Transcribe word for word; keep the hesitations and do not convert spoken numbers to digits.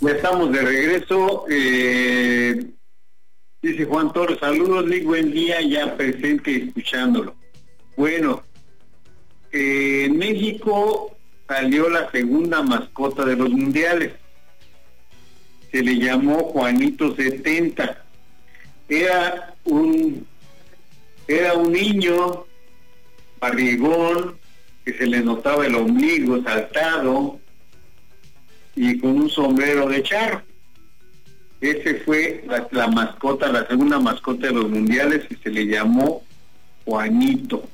Ya estamos de regreso. Eh, dice Juan Torres, saludos, Lick, buen día, ya presente y escuchándolo. Bueno, eh, en México salió la segunda mascota de los mundiales. Se le llamó Juanito setenta. Era un, era un niño barrigón, que se le notaba el ombligo saltado y con un sombrero de charro. Ese fue la, la mascota, la segunda mascota de los mundiales, y se le llamó Juanito.